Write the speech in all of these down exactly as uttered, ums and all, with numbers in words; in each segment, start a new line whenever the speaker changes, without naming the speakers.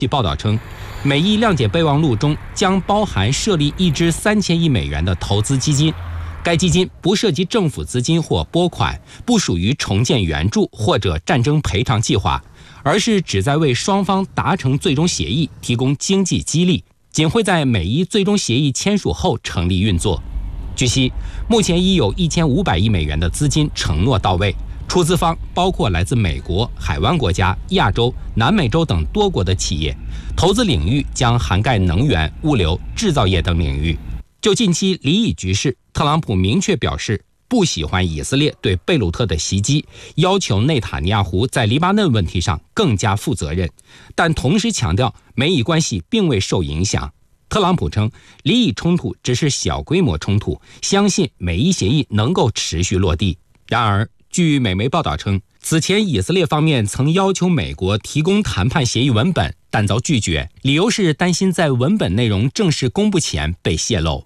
据报道称，美伊谅解备忘录中将包含设立一支三千亿美元的投资基金，该基金不涉及政府资金或拨款，不属于重建援助或者战争赔偿计划，而是旨在为双方达成最终协议提供经济激励，仅会在美伊最终协议签署后成立运作。据悉，目前已有一千五百亿美元的资金承诺到位，出资方包括来自美国、海湾国家、亚洲、南美洲等多国的企业，投资领域将涵盖能源、物流、制造业等领域。就近期黎以局势，特朗普明确表示不喜欢以色列对贝鲁特的袭击，要求内塔尼亚胡在黎巴嫩问题上更加负责任，但同时强调美以关系并未受影响。特朗普称，黎以冲突只是小规模冲突，相信美伊协议能够持续落地。然而，据美媒报道称，此前以色列方面曾要求美国提供谈判协议文本，但遭拒绝，理由是担心在文本内容正式公布前被泄露。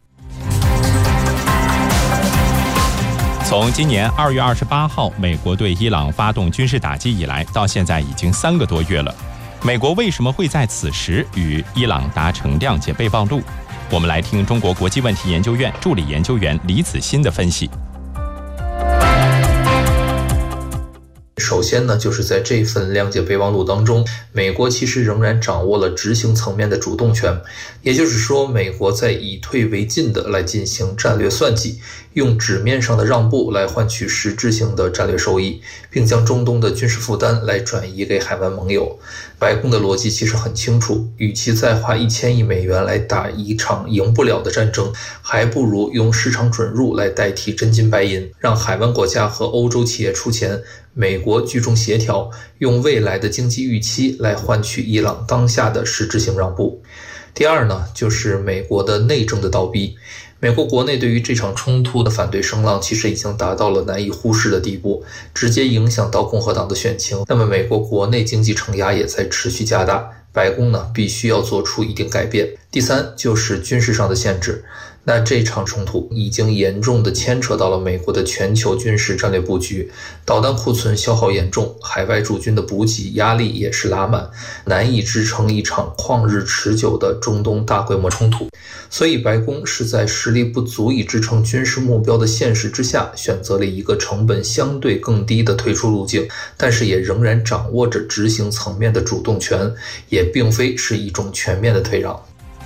从今年二月二十八号美国对伊朗发动军事打击以来，到现在已经三个多月了。美国为什么会在此时与伊朗达成谅解备忘录？我们来听中国国际问题研究院助理研究员李子欣的分析。
首先呢，就是在这份谅解备忘录当中，美国其实仍然掌握了执行层面的主动权，也就是说，美国在以退为进的来进行战略算计，用纸面上的让步来换取实质性的战略收益，并将中东的军事负担来转移给海湾盟友。白宫的逻辑其实很清楚，与其再花一千亿美元来打一场赢不了的战争，还不如用市场准入来代替真金白银，让海湾国家和欧洲企业出钱，美国居中协调，用未来的经济预期来换取伊朗当下的实质性让步。第二呢，就是美国的内政的倒逼。美国国内对于这场冲突的反对声浪其实已经达到了难以忽视的地步，直接影响到共和党的选情。那么美国国内经济承压也在持续加大，白宫呢必须要做出一定改变。第三就是军事上的限制。那这场冲突已经严重地牵扯到了美国的全球军事战略布局，导弹库存消耗严重，海外驻军的补给压力也是拉满，难以支撑一场旷日持久的中东大规模冲突。所以白宫是在实力不足以支撑军事目标的现实之下，选择了一个成本相对更低的退出路径，但是也仍然掌握着执行层面的主动权，也并非是一种全面的退让。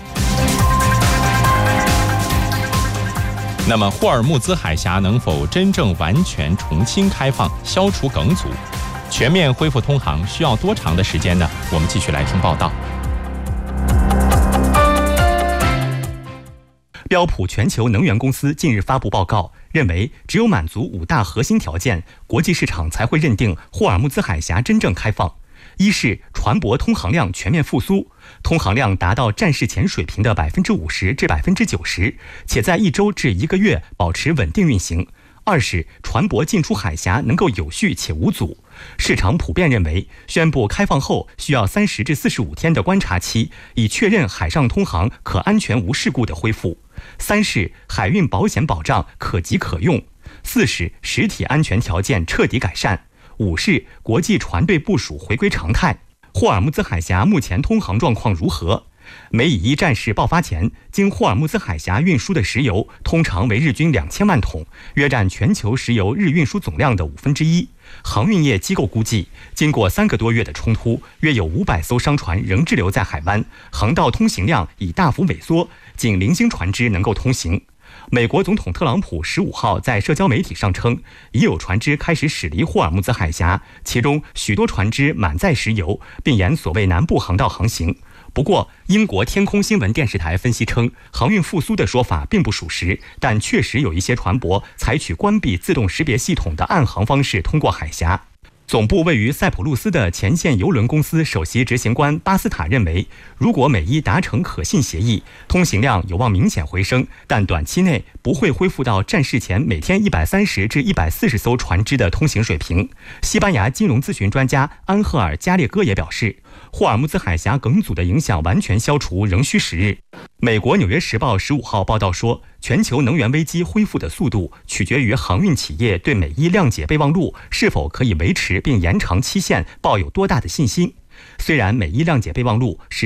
那么霍尔木兹海峡能否真正完全重新开放，消除梗阻，全面恢复通航需要多长的时间呢？我们继续来听报道。
标普全球能源公司近日发布报告，认为只有满足五大核心条件，国际市场才会认定霍尔木兹海峡真正开放。一是船舶通航量全面复苏，通航量达到战事前水平的百分之五十至百分之九十，且在一周至一个月保持稳定运行。二是船舶进出海峡能够有序且无阻，市场普遍认为，宣布开放后需要三十至四十五天的观察期，以确认海上通航可安全无事故的恢复。三是海运保险保障可及可用。四是实体安全条件彻底改善。五是国际船队部署回归常态。霍尔木兹海峡目前通航状况如何？美以伊战事爆发前，经霍尔木兹海峡运输的石油通常为日均两千万桶，约占全球石油日运输总量的五分之一。航运业机构估计，经过三个多月的冲突，约有五百艘商船仍滞留在海湾，航道通行量已大幅萎缩，仅零星船只能够通行。美国总统特朗普十五号在社交媒体上称，已有船只开始驶离霍尔木兹海峡，其中许多船只满载石油，并沿所谓南部航道航行。不过，英国天空新闻电视台分析称，航运复苏的说法并不属实，但确实有一些船舶采取关闭自动识别系统的暗航方式通过海峡。总部位于塞浦路斯的前线邮轮公司首席执行官巴斯塔认为，如果美伊达成可信协议，通行量有望明显回升，但短期内不会恢复到战事前每天一百三十至一百四十艘船只的通行水平。西班牙金融咨询专家安赫尔加列戈也表示，霍尔木兹海峡梗阻的影响完全消除仍需时日。美国《纽约时报》十五号报道说，全球能源危机恢复的速度取决于航运企业对美伊谅解备忘录是否可以维持并延长期限抱有多大的信心。虽然美伊谅解备忘录是